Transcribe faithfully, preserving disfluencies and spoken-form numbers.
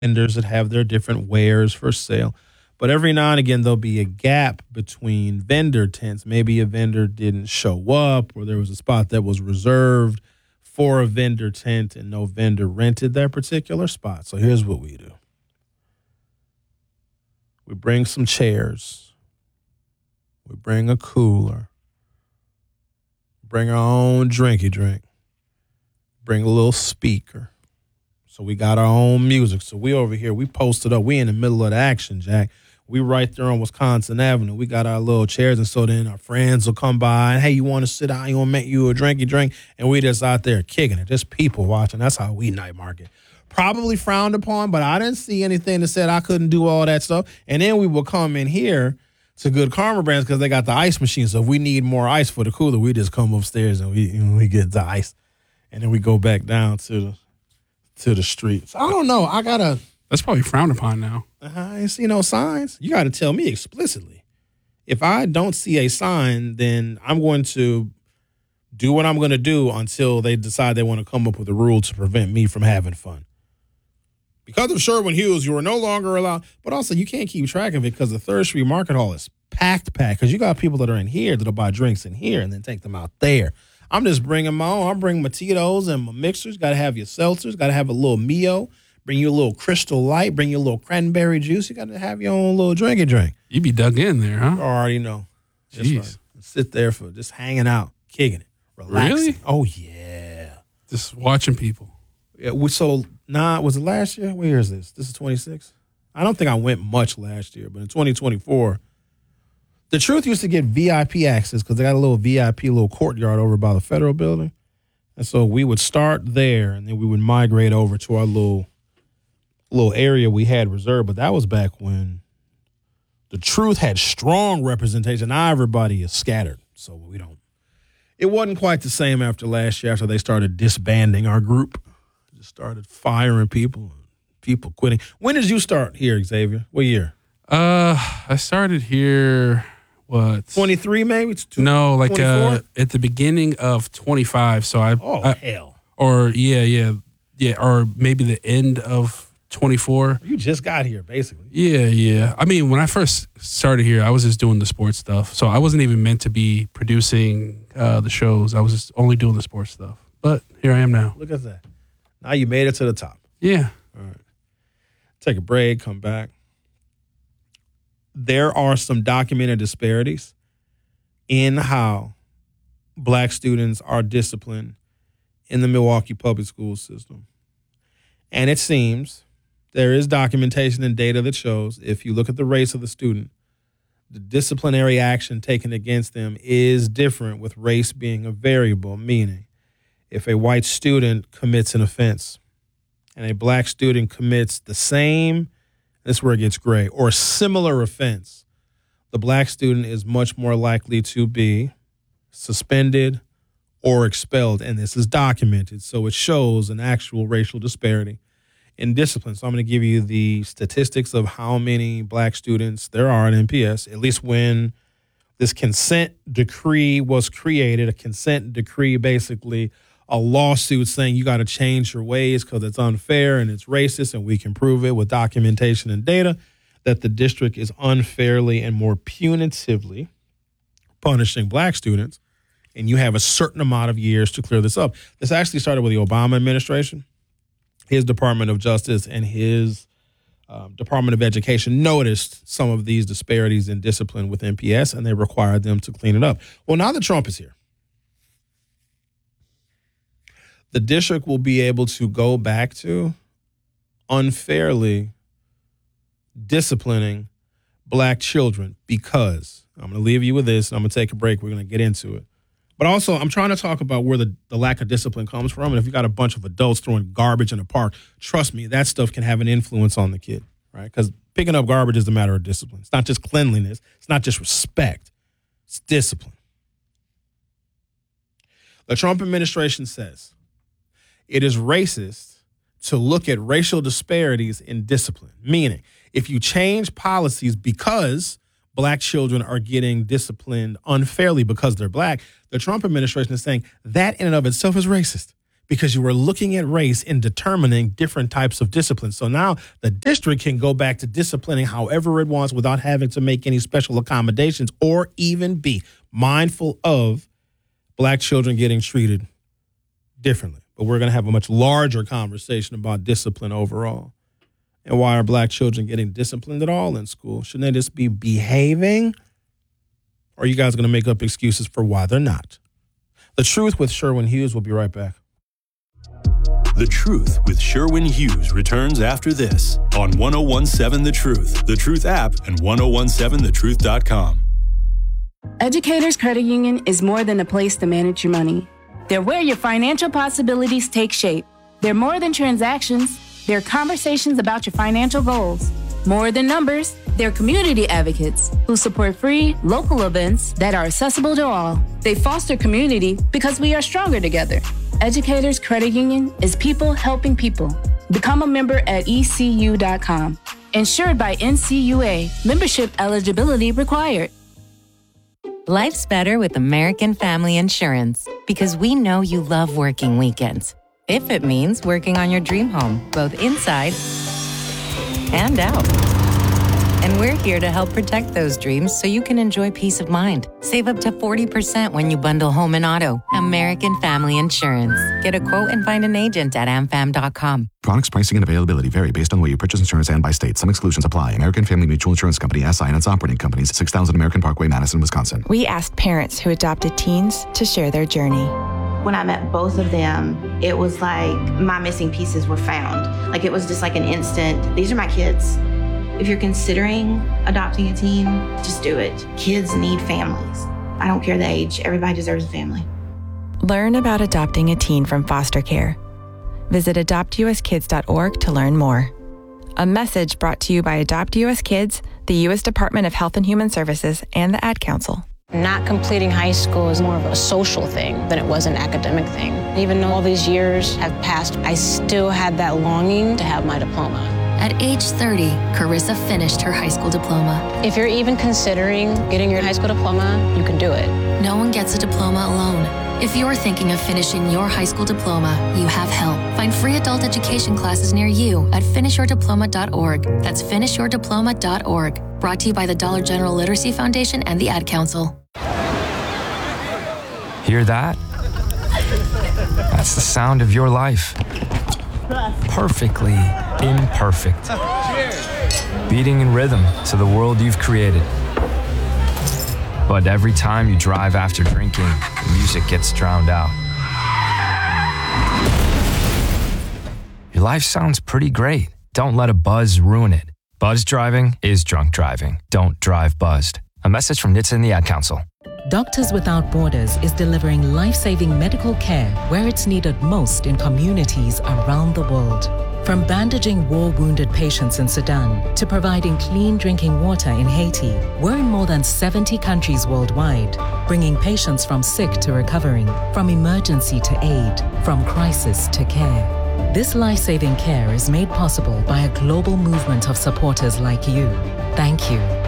vendors that have their different wares for sale. But every now and again, there'll be a gap between vendor tents. Maybe a vendor didn't show up, or there was a spot that was reserved for a vendor tent and no vendor rented that particular spot. So here's what we do. We bring some chairs. We bring a cooler. Bring our own drinky drink. Bring a little speaker. So we got our own music. So we over here, we posted up. We in the middle of the action, Jack. We right there on Wisconsin Avenue. We got our little chairs, and so then our friends will come by and, hey, you want to sit down? You want to make you a drinky drink? And we just out there kicking it. Just people watching. That's how we night market. Probably frowned upon, but I didn't see anything that said I couldn't do all that stuff. And then we will come in here to Good Karma Brands because they got the ice machine. So if we need more ice for the cooler, we just come upstairs and we and we get the ice. And then we go back down to the to the streets. I don't know. I got to. That's probably frowned upon now. I ain't see no signs. You got to tell me explicitly. If I don't see a sign, then I'm going to do what I'm going to do until they decide they want to come up with a rule to prevent me from having fun. Because of Sherwin-Williams, you are no longer allowed. But also, you can't keep track of it because the Third Street Market Hall is packed, packed. Because you got people that are in here that'll buy drinks in here and then take them out there. I'm just bringing my own. I'm bringing my Tito's and my mixers. Got to have your seltzers. Got to have a little Mio. Bring you a little Crystal Light. Bring you a little cranberry juice. You got to have your own little drinky drink. You be dug in there, huh? You already know. Jeez. Right. Sit there for just hanging out, kicking it, relaxing. Really? Oh, yeah. Just watching people. Yeah, we, so, nah, was it last year? Where is this? This is twenty-six? I don't think I went much last year, but in twenty twenty-four, the Truth used to get V I P access because they got a little V I P, little courtyard over by the Federal Building. And so we would start there, and then we would migrate over to our little little area we had reserved. But that was back when the Truth had strong representation. Now everybody is scattered, so we don't. It wasn't quite the same after last year, after they started disbanding our group. Just started firing people, people quitting. When did you start here, Xavier? What year? Uh, I started here, what? twenty-three maybe? No, like uh, at the beginning of twenty-five. So I. Oh, I, hell. Or, yeah, yeah, yeah, or maybe the end of twenty-four. You just got here, basically. Yeah, yeah. I mean, when I first started here, I was just doing the sports stuff. So I wasn't even meant to be producing uh, the shows. I was just only doing the sports stuff. But here I am now. Look at that. Now you made it to the top. Yeah. All right. Take a break, come back. There are some documented disparities in how black students are disciplined in the Milwaukee public school system. And it seems there is documentation and data that shows if you look at the race of the student, the disciplinary action taken against them is different, with race being a variable, meaning if a white student commits an offense and a black student commits the same, this is where it gets gray, or similar offense, the black student is much more likely to be suspended or expelled. And this is documented. So it shows an actual racial disparity in discipline. So I'm going to give you the statistics of how many black students there are in N P S, at least when this consent decree was created. A consent decree, basically a lawsuit saying you got to change your ways because it's unfair and it's racist, and we can prove it with documentation and data that the district is unfairly and more punitively punishing black students, and you have a certain amount of years to clear this up. This actually started with the Obama administration. His Department of Justice and his um, Department of Education noticed some of these disparities in discipline with N P S, and they required them to clean it up. Well, now that Trump is here, the district will be able to go back to unfairly disciplining black children because, I'm going to leave you with this, and I'm going to take a break. We're going to get into it. But also, I'm trying to talk about where the, the lack of discipline comes from. And if you got a bunch of adults throwing garbage in the park, trust me, that stuff can have an influence on the kid, right? Because picking up garbage is a matter of discipline. It's not just cleanliness. It's not just respect. It's discipline. The Trump administration says it is racist to look at racial disparities in discipline, meaning if you change policies because black children are getting disciplined unfairly because they're black, the Trump administration is saying that in and of itself is racist because you were looking at race in determining different types of discipline. So now the district can go back to disciplining however it wants without having to make any special accommodations or even be mindful of black children getting treated differently. But we're going to have a much larger conversation about discipline overall. And why are black children getting disciplined at all in school? Shouldn't they just be behaving? Or are you guys going to make up excuses for why they're not? The Truth with Sherwin Hughes. We'll be right back. The Truth with Sherwin Hughes returns after this on ten seventeen The Truth, The Truth app, and ten seventeen the truth dot com. Educators Credit Union is more than a place to manage your money. They're where your financial possibilities take shape. They're more than transactions. They're conversations about your financial goals. More than numbers, they're community advocates who support free, local events that are accessible to all. They foster community because we are stronger together. Educators Credit Union is people helping people. Become a member at E C U dot com. Insured by N C U A. Membership eligibility required. Life's better with American Family Insurance because we know you love working weekends. If it means working on your dream home, both inside and out. And we're here to help protect those dreams so you can enjoy peace of mind. Save up to forty percent when you bundle home and auto. American Family Insurance. Get a quote and find an agent at a m fam dot com. Products pricing and availability vary based on the way you purchase insurance and by state. Some exclusions apply. American Family Mutual Insurance Company, S I and its operating companies, six thousand American Parkway, Madison, Wisconsin. We asked parents who adopted teens to share their journey. When I met both of them, it was like my missing pieces were found. Like it was just like an instant, these are my kids. If you're considering adopting a teen, just do it. Kids need families. I don't care the age. Everybody deserves a family. Learn about adopting a teen from foster care. Visit adopt u s kids dot org to learn more. A message brought to you by Adopt U S Kids, the U S Department of Health and Human Services, and the Ad Council. Not completing high school is more of a social thing than it was an academic thing. Even though all these years have passed, I still had that longing to have my diploma. At age thirty, Carissa finished her high school diploma. If you're even considering getting your high school diploma, you can do it. No one gets a diploma alone. If you're thinking of finishing your high school diploma, you have help. Find free adult education classes near you at finish your diploma dot org. That's finish your diploma dot org. Brought to you by the Dollar General Literacy Foundation and the Ad Council. Hear that? That's the sound of your life. Perfectly imperfect. Beating in rhythm to the world you've created. But every time you drive after drinking, the music gets drowned out. Your life sounds pretty great. Don't let a buzz ruin it. Buzz driving is drunk driving. Don't drive buzzed. A message from N H T S A and the Ad Council. Doctors Without Borders is delivering life-saving medical care where it's needed most in communities around the world. From bandaging war-wounded patients in Sudan to providing clean drinking water in Haiti, we're in more than seventy countries worldwide, bringing patients from sick to recovering, from emergency to aid, from crisis to care. This life-saving care is made possible by a global movement of supporters like you. Thank you.